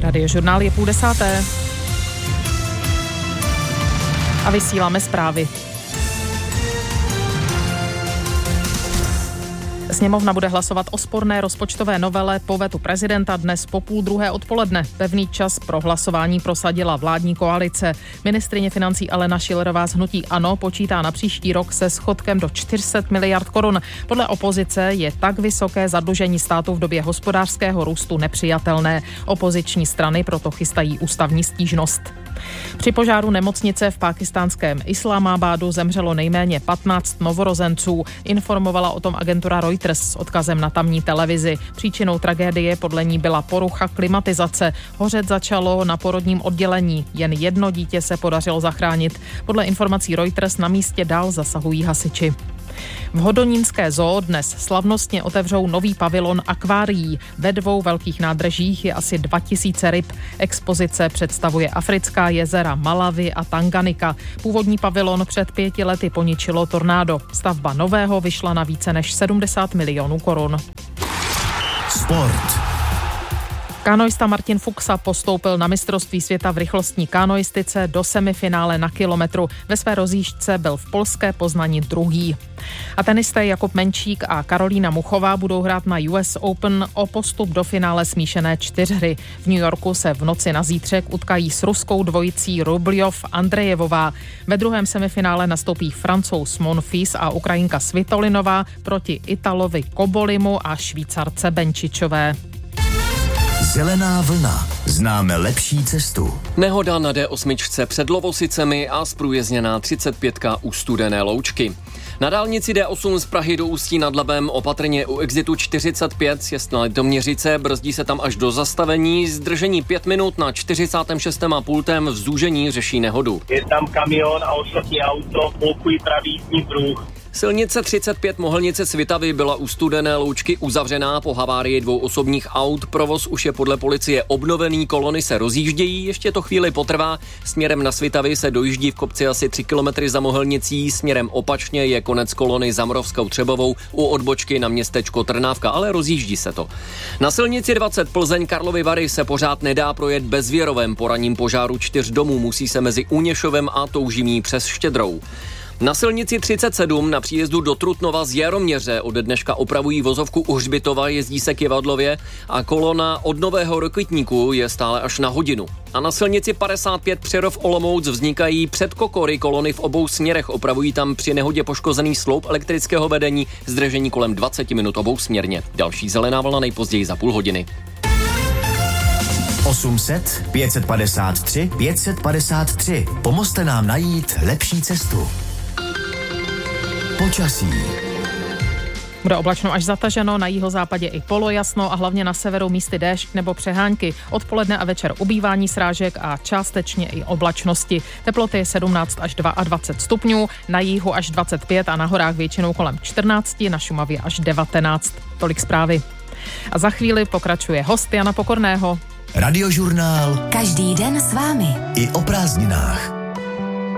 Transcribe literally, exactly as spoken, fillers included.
Radiožurnál je půl desáté. A vysíláme zprávy. Sněmovna bude hlasovat o sporné rozpočtové novele po vetu prezidenta dnes po půl druhé odpoledne. Pevný čas pro hlasování prosadila vládní koalice. Ministryně financí Alena Schillerová z hnutí ANO počítá na příští rok se schodkem do čtyři sta miliard korun. Podle opozice je tak vysoké zadlužení státu v době hospodářského růstu nepřijatelné. Opoziční strany proto chystají ústavní stížnost. Při požáru nemocnice v pákistánském Islámábádu zemřelo nejméně patnáct novorozenců. Informovala o tom agentura Reuters s odkazem na tamní televizi. Příčinou tragédie podle ní byla porucha klimatizace. Hořet začalo na porodním oddělení. Jen jedno dítě se podařilo zachránit. Podle informací Reuters na místě dál zasahují hasiči. V Hodonínské zoo dnes slavnostně otevřou nový pavilon akvárií. Ve dvou velkých nádržích je asi dva tisíce ryb. Expozice představuje africká jezera Malawi a Tanganika. Původní pavilon před pěti lety poničilo tornádo. Stavba nového vyšla na více než sedmdesát milionů korun. Sport. Kanoista Martin Fuxa postoupil na mistrovství světa v rychlostní kanoistice do semifinále na kilometru. Ve své rozjížďce byl v polské Poznani druhý. A tenisté Jakub Menčík a Karolína Muchová budou hrát na U S Open o postup do finále smíšené čtyřhry. V New Yorku se v noci na zítřek utkají s ruskou dvojicí Rubljov-Andrejevová. Ve druhém semifinále nastoupí Francouz Monfils a Ukrajinka Svitolinová proti Italovi Kobolimu a Švýcarce Benčičové. Zelená vlna. Známe lepší cestu. Nehoda na D osm před Lovosicemi a zprůjezdněná třicet pět u Studené Loučky. Na dálnici D osm z Prahy do Ústí nad Labem opatrně u exitu čtyřicet pět sjezd na Litoměřice, brzdí se tam až do zastavení, zdržení pět minut na čtyřicátém šestém a půltém v zúžení řeší nehodu. Je tam kamion a osobní auto, blokují pravý jízdní pruh. Silnice třicet pět Mohelnice Svitavy byla u Studené Loučky uzavřená po havárii dvou osobních aut. Provoz už je podle policie obnovený, kolony se rozjíždějí, ještě to chvíli potrvá. Směrem na Svitavy se dojíždí v kopci asi tři kilometry za Mohelnicí, směrem opačně je konec kolony za Moravskou Třebovou u odbočky na městečko Trnávka, ale rozjíždí se to. Na silnici dvacet Plzeň Karlovy Vary se pořád nedá projet bezvěrovém. Po ranním požáru čtyř domů musí se mezi Úněšovem a Toužimí přes Štědrou. Na silnici třicet sedm na příjezdu do Trutnova z Jaroměře ode dneška opravují vozovku u Hřbitova, jezdí se k Jevadlově a kolona od Nového Rokitníku je stále až na hodinu. A na silnici padesát pět Přerov Olomouc vznikají před Kokory kolony v obou směrech, opravují tam při nehodě poškozený sloup elektrického vedení, zdržení kolem dvacet minut obou směrně. Další zelená vlna nejpozději za půl hodiny. osm set, pět set padesát tři, pět set padesát tři. Pomozte nám najít lepší cestu. Počasí. Bude oblačno až zataženo, na jihozápadě i polojasno a hlavně na severu místy déšť nebo přehánky. Odpoledne a večer ubývání srážek a částečně i oblačnosti. Teploty sedmnáct až dvacet dva stupňů, na jihu až dvacet pět a na horách většinou kolem čtrnáct, na Šumavě až devatenáct. Tolik zprávy. A za chvíli pokračuje host Jana Pokorného. Radiožurnál. Každý den s vámi. I o prázdninách.